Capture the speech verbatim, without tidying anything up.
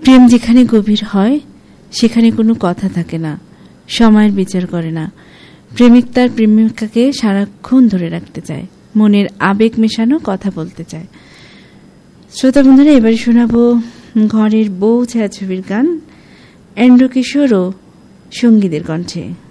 প্রেম যেখানে গভীর হয় সেখানে কোনো কথা থাকে না, সময়ের বিচার করে না। প্রেমিক তার প্রেমিকাকে সারাক্ষণ ধরে রাখতে চায়, মনের আবেগ মেশানো কথা বলতে চায়। শ্রোতা বন্ধুরা, এবারে শোনাবো ঘরের বউ ছায়াছবির গান, এন্ড্র কিশোর ও সঙ্গীদের কণ্ঠে।